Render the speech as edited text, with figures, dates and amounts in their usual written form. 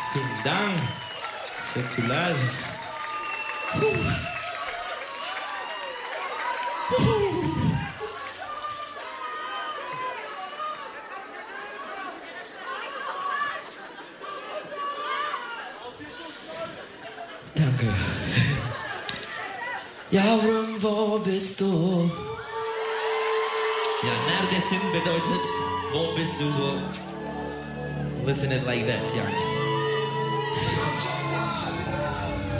Vielen Dank. Sehr cool. Danke. Yavrum, wo bist du? Ja, neredesin bedeutet, wo bist du so? Listen it like that, ja.